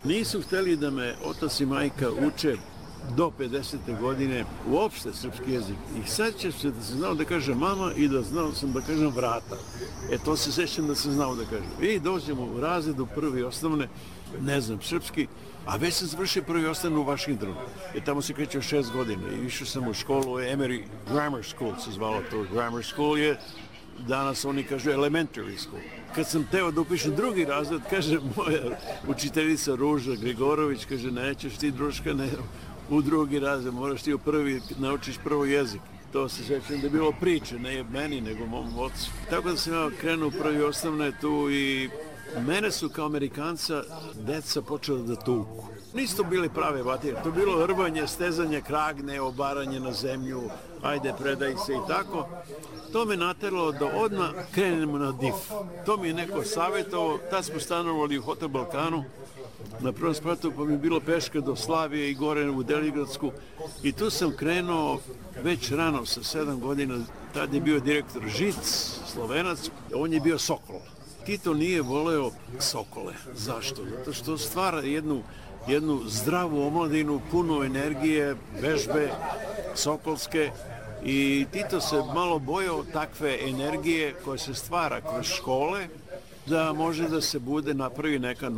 Nisu hteli da me otac i majka uče do 50. godine uopšte srpski jezik. I sad će se da sam znao da kažem mama i da znao sam da kažem vrata. To se sećam da sam znao da kažem. I dođemo u razredu prvi osnovne, ne znam srpski, a već sam završio prvi osnovne u Washingtonu. Tamo se krećeo 6 godina i išao sam u školu, Emory Grammar School se zvalo to. Grammar School je, danas oni kažu elementary school. Kad sam teo da upišem drugi razred, kaže moja učiteljica Ruža Grigorović, kaže nećeš ti druška, ne, u drugi razred, moraš ti u prvi, naučiš prvo jezik. To se sjećam da je bilo priče, ne meni, nego mom ocu. Tako da sam ja krenuo prvi osnovne tu i mene su kao Amerikanca deca počela da tuku. Nisu to bili prave vatire, to je bilo rvanje, stezanje kragne, obaranje na zemlju, ajde predaj se i tako. To me nateralo da odmah krenemo na DIF. To mi je neko savjetovao, tad smo stanovali u Hotel Balkanu, na prvom spratu pa mi je bilo peška do Slavije i gore u Deligradsku i tu sam krenuo već rano sa 7 godina, tad je bio direktor Žic, Slovenac, on je bio Sokol. Tito nije voleo Sokole. Zašto? Zato što stvara jednu zdravu omladinu, punu energije, vežbe, sokolske i Tito se malo bojao takve energije koje se stvara kroz škole, da može da se bude napravi neka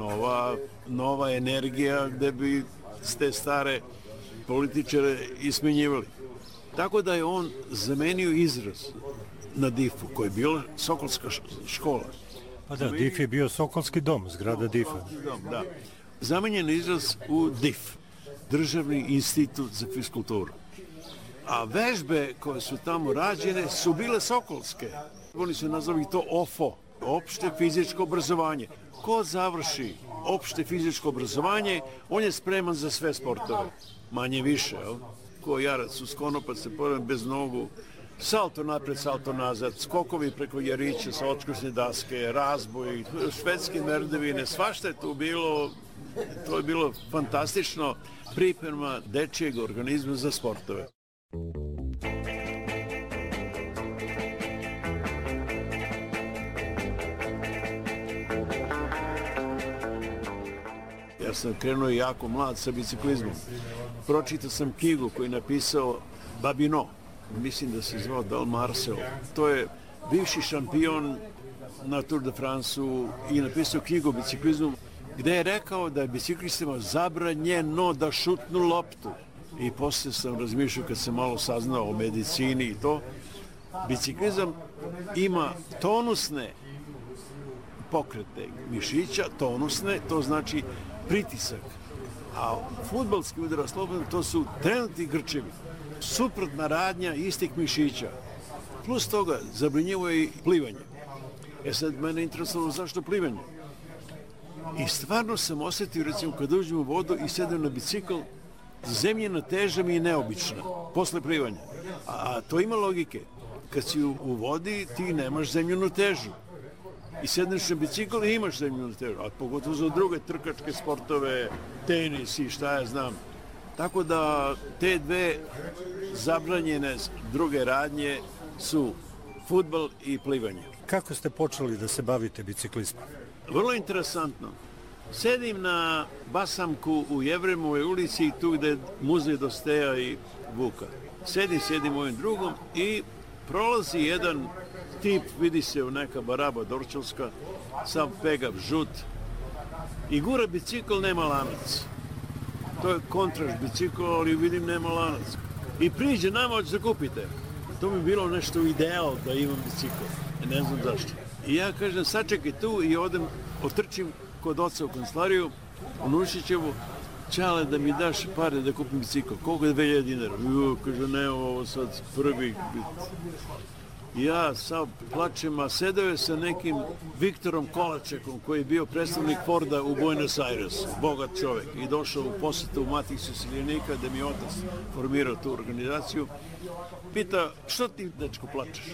nova energija gde bi te stare političare ismenjivali. Tako da je on zamenio izraz na DIF-u, koji je bila Sokolska škola. Pa da, DIF je bio Sokolski dom, zgrada DIF-a. Da. Zamenjen izraz u DIF, Državni institut za fiskulturu. A vežbe koje su tamo rađene su bile sokolske. Oni su nazvali to OFO, opšte fizičko obrazovanje. Ko završi opšte fizičko obrazovanje, on je spreman za sve sportove. Manje više, jel? Ko jarac uz konopac se poravim bez nogu, salto napred, salto nazad, skokovi preko jarića sa odskočne daske, razboj, švedske merdevine, svašta je tu bilo. To je bilo fantastično priprema dečijeg organizma za sportove. Ja sam krenuo jako mlad sa biciklizmom. Pročitao sam knjigu koju je napisao Babino, mislim da se zvao Del Marcel. To je bivši šampion na Tour de France-u i napisao knjigu o biciklizmu gde je rekao da je biciklistima zabranjeno da šutnu loptu. I poslije sam razmišljao kad sam malo saznao o medicini i to. Biciklizam ima tonusne pokrete mišića, tonusne, to znači pritisak. A fudbalski udara slobodno, to su trenutni grčevi. Suprotna radnja istih mišića. Plus toga zabranjivo je i plivanje. Sad mene interesovalo zašto plivanje. I stvarno sam osjetio, recimo, kad uđem u vodu i sedem na bicikl, zemljena teža mi je neobična, posle plivanja. A to ima logike. Kad si u vodi, ti nemaš zemljenu težu. I sedneš na bicikl i imaš zemljenu težu. A pogotovo za druge trkačke sportove, tenis i šta ja znam. Tako da te dve zabranjene druge radnje su fudbal i plivanje. Kako ste počeli da se bavite biciklizmom? Vrlo interesantno. Sedim na Basamku u Jevremovoj ulici i tu gde je muzej Dosteja i Vuka. Sedim ovim drugom i prolazi jedan tip, vidi se u neka baraba dorčelska, sav pegav, žut i gura bicikl, nema lanac. To je kontraš bicikl, ali vidim nema lanac. I priđe nama, hoće da kupite. To mi bilo nešto ideal da imam bicikl. Ne znam zašto. I ja kažem, sačekaj tu i odem, otrčim kod oca u kancelariju, u Nušićevu, Čale, da mi daš pare da kupim bicikl. Koliko je 2000 dinara? Kaže, ne, ovo sad prvi bit. Ja sad plačem, a sedeo je sa nekim Viktorom Kolačekom, koji je bio predstavnik Forda u Buenos Airesu, bogat čovjek, i došao u posjetu u Maticu Siljenika, da mi otac formirao tu organizaciju. Pita, što ti, dečko, plačeš?